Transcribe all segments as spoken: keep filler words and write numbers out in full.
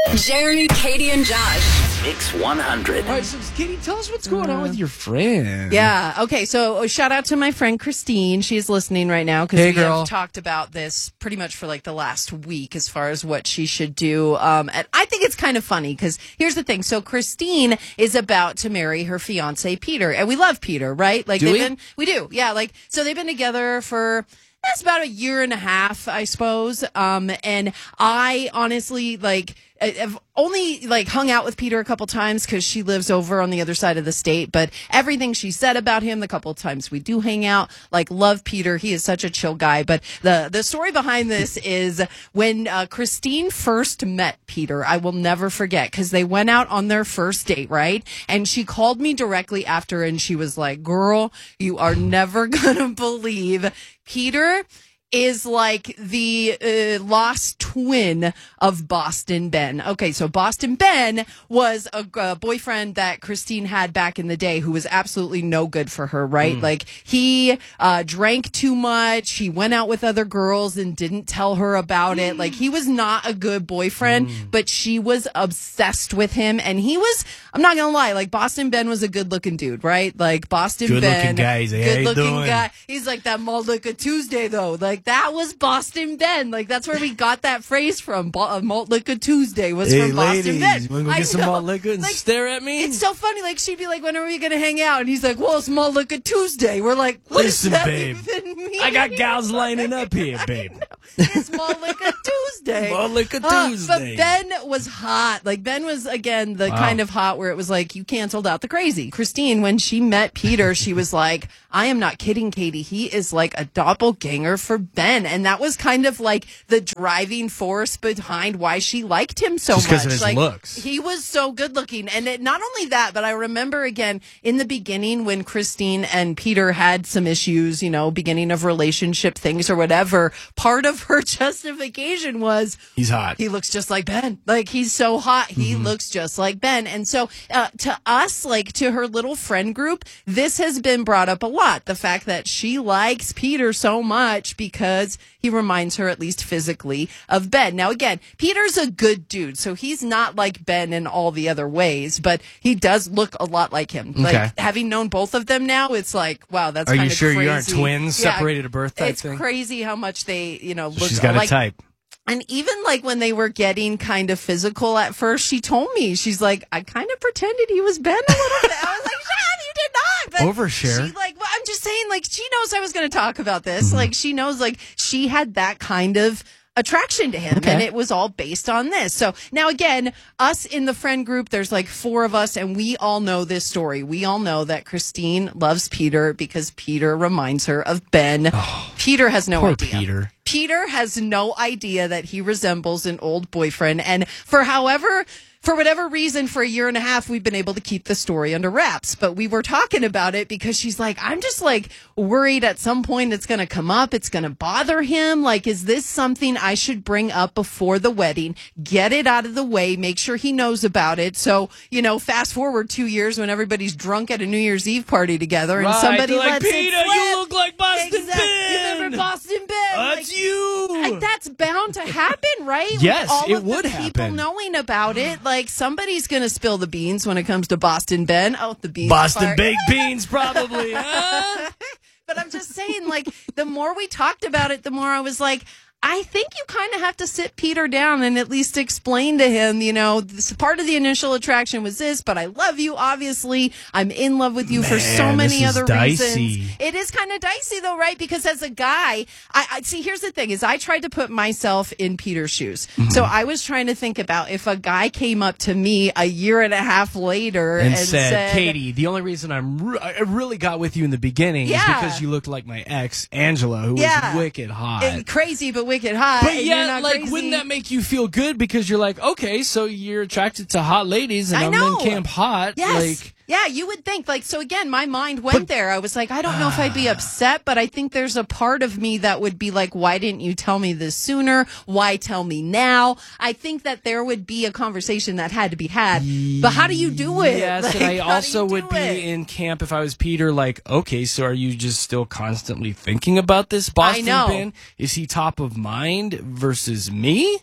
Jeremy, Katie, and Josh. Mix one hundred. All right, so Katie, tell us what's going on with your friend. Yeah, okay, so shout out to my friend Christine. She's listening right now because Hey, we girl. have talked about this pretty much for like the last week as far as what she should do. Um, and I think it's kind of funny because here's the thing. So Christine is about to marry her fiance, Peter. And we love Peter, right? Like Do they've we? been, we do. Yeah, like, so they've been together for... That's about a year and a half, I suppose. Um, and I honestly, like, I've only, like, hung out with Peter a couple times because she lives over on the other side of the state. But everything she said about him, the couple of times we do hang out, like, love Peter. He is such a chill guy. But the, the story behind this is when uh, Christine first met Peter, I will never forget because they went out on their first date, right? And she called me directly after and she was like, girl, you are never going to believe Peter is like the uh, lost twin of Boston Ben. Okay, so Boston Ben was a uh, boyfriend that Christine had back in the day who was absolutely no good for her, right? Mm. Like, he uh, drank too much, he went out with other girls and didn't tell her about mm. it. Like, he was not a good boyfriend, mm. but she was obsessed with him, and he was, I'm not gonna lie, like, Boston Ben was a good-looking dude, right? Like, Boston good Ben, looking guy. good-looking guy. He's like that Malt-Liquor Tuesday, though. Like, that was Boston Ben. Like, that's where we got that phrase from. Bo- uh, Malt Liquor Tuesday was hey, from ladies, Boston Ben. You want to go I get some know. malt liquor and like, stare at me? It's so funny. Like, she'd be like, when are we going to hang out? And he's like, well, it's Malt Liquor Tuesday. We're like, what Listen, does that babe, even mean? I got gals lining up here, babe. It's Malt Liquor Tuesday. Malt Liquor Uh, Tuesday. but Ben was hot. Like, Ben was, again, the Wow. kind of hot where it was like, you canceled out the crazy. Christine, when she met Peter, she was like, I am not kidding, Katie. He is like a doppelganger for Ben. And that was kind of like the driving force behind why she liked him so Just much. 'cause of his like, looks. He was so good looking. And it, not only that, but I remember again in the beginning when Christine and Peter had some issues, you know, beginning of relationship things or whatever, part of her justification was He's hot. he looks just like Ben. Like, he's so hot. He mm-hmm. looks just like Ben. And so uh, to us, like to her little friend group, this has been brought up a lot. The fact that she likes Peter so much because he reminds her, at least physically, of Ben. Now, again, Peter's a good dude, so he's not like Ben in all the other ways, but he does look a lot like him. Okay. Like, having known both of them now, it's like, wow, that's Are kind you of sure crazy. you aren't twins, Yeah, separated at birth type it's thing? crazy how much they, you know, look She's got alike. a type. And even like when they were getting kind of physical at first, she told me, she's like, I kind of pretended he was Ben a little bit. I was like, Sean, you did not. But Overshare. She like, well, I'm just saying, like, she knows I was going to talk about this. Mm-hmm. Like, she knows, like, she had that kind of attraction to him, Okay. and it was all based on this. So now again, us in the friend group, there's like four of us, and we all know this story. We all know that Christine loves Peter because Peter reminds her of Ben. Oh, Peter has no poor idea. Peter. Peter has no idea that he resembles an old boyfriend, and for however For whatever reason, for a year and a half, we've been able to keep the story under wraps. But we were talking about it because she's like, I'm just like worried at some point it's going to come up. It's going to bother him. Like, is this something I should bring up before the wedding? Get it out of the way. Make sure he knows about it. So, you know, fast forward two years when everybody's drunk at a New Year's Eve party together and Right, somebody they're like, lets Peter, it slip. you look like Boston Exactly. Ben. You remember Boston Ben? That's Like, you. like, that's bound to happen, right? Yes, With all it of would the people happen. knowing about it. Like, somebody's going to spill the beans when it comes to Boston Ben. Oh, the beans Boston part. baked beans, probably. Huh? But I'm just saying, like, the more we talked about it, the more I was like, I think you kind of have to sit Peter down and at least explain to him, you know, this part of the initial attraction was this, but I love you, obviously. I'm in love with you Man, for so many this is other dicey. reasons. It is kind of dicey, though, right? Because as a guy, I, I see, here's the thing, is I tried to put myself in Peter's shoes. Mm-hmm. So I was trying to think about if a guy came up to me a year and a half later And, and, said, Katie, the only reason I'm re- I really got with you in the beginning Yeah. is because you looked like my ex, Angela, who Yeah. was wicked hot. and crazy but wicked hot. But and you're yeah, not like, crazy. wouldn't that make you feel good? Because you're like, okay, so you're attracted to hot ladies, and I I'm know. in camp hot. Yes. Like, yeah, you would think. Like, so again, my mind went But- there. I was like, I don't know if I'd be upset, but I think there's a part of me that would be like, why didn't you tell me this sooner? Why tell me now? I think that there would be a conversation that had to be had. But how do you do it? Yes, Like, and I how do also you would do be it? in camp if I was Peter, like, okay, so are you just still constantly thinking about this Boston know. Ben? Is he top of mind versus me?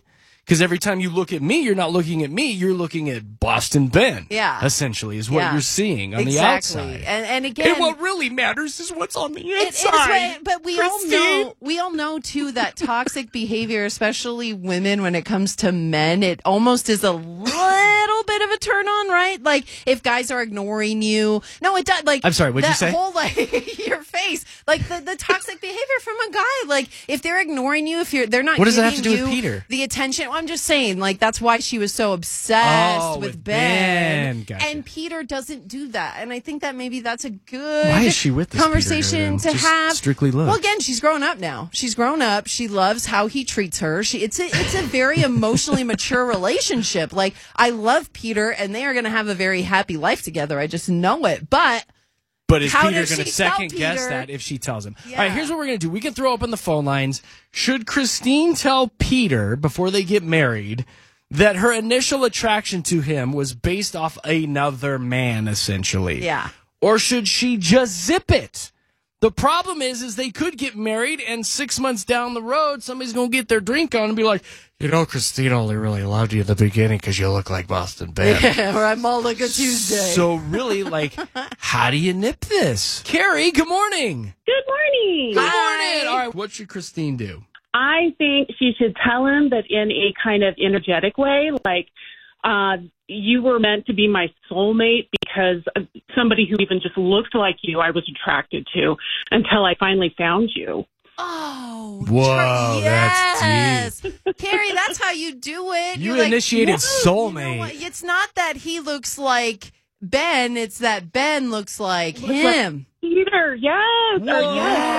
Because every time you look at me, you're not looking at me. You're looking at Boston Ben. Yeah. Essentially, is what Yeah. you're seeing on exactly. the outside. And, and again, And what really matters is what's on the It inside. is, but we Christine. all know, we all know too that toxic behavior, especially women, when it comes to men, it almost is a little bit of a turn on, right? Like if guys are ignoring you, no, it does. Like I'm sorry, what'd you that say? Whole like your face, like the, the toxic behavior from a guy, like if they're ignoring you, if you're they're not. What does that have to giving do with you Peter? The attention. Well, I'm just saying, like that's why she was so obsessed Oh, with, with Ben, Ben. Gotcha. and Peter doesn't do that, and I think that maybe that's a good Why is she with this Peter conversation then? to Just have. strictly love. Well, again, she's grown up now. She's grown up. She loves how he treats her. She it's a it's a very emotionally mature relationship. Like I love Peter, and they are going to have a very happy life together. I just know it. But But is How Peter does going to she tell second guess Peter? that if she tells him? Yeah. All right, here's what we're going to do. We can throw open the phone lines. Should Christine tell Peter before they get married that her initial attraction to him was based off another man, essentially? Yeah. Or should she just zip it? The problem is, is they could get married, and six months down the road, somebody's going to get their drink on and be like, you know, Christine only really loved you at the beginning because you look like Boston Ben. yeah, or I'm all like a Tuesday. So really, like, how do you nip this? Carrie, good morning. Good morning. Good Hi. morning. All right, what should Christine do? I think she should tell him that in a kind of energetic way, like, uh, you were meant to be my soulmate because of somebody who even just looked like you I was attracted to until I finally found you. Oh, Whoa, Tr- that's yes. Carrie, that's how you do it. You You're like, initiated "Whoa, you know soulmate." what? It's not that he looks like Ben, it's that Ben looks like Looks like- him. Peter, yes. Or Whoa.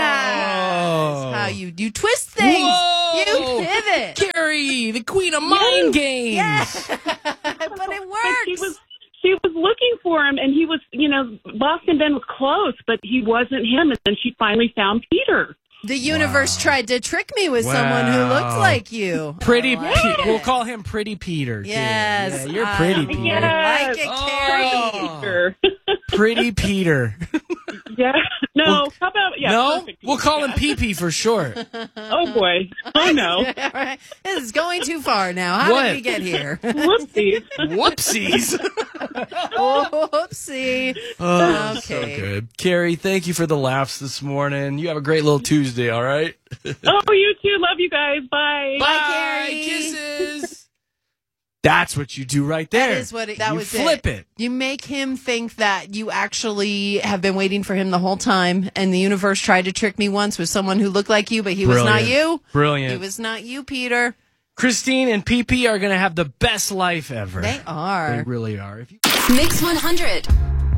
yes. That's how you you twist things. Whoa. You pivot. Carrie, the queen of mind games. Yeah. But it But she works. was she was looking for him, and he was, you know, Boston Ben was close, but he wasn't him. And then she finally found Peter. The universe tried to trick me with someone who looked Wow. like you. Pretty I like Pete. it. We'll call him Pretty Peter. too. Yes. Yeah, you're I pretty, Peter. Yes. like it, Oh. Carrie. Peter. Pretty Peter. Yeah. No. Well, how about yeah? no? perfect We'll Peter, call yeah. him Pee Pee for short. Oh boy. Oh no. All right. This is going too far now. How What? did we get here? Whoopsies. Whoopsies. Oopsie. Oh, Okay. so good. Carrie, thank you for the laughs this morning. You have a great little Tuesday, all right? Oh, you too. Love you guys. Bye. Bye, Carrie. Kisses. That's what you do right there. That is what it, that you was flip it. You make him think that you actually have been waiting for him the whole time, and the universe tried to trick me once with someone who looked like you, but he was not Brilliant. you. Brilliant. He was not you, Peter. Christine and P P are going to have the best life ever. They are. They really are. If you- Mix one hundred.